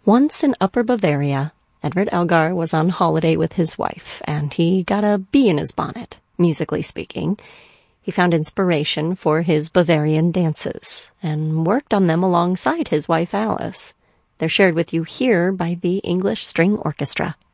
Once in Upper Bavaria, Edward Elgar was on holiday with his wife, and he got a bee in his bonnet, musically speaking. He found inspiration for his Bavarian dances, and worked on them alongside his wife Alice. They're shared with you here by the English String Orchestra.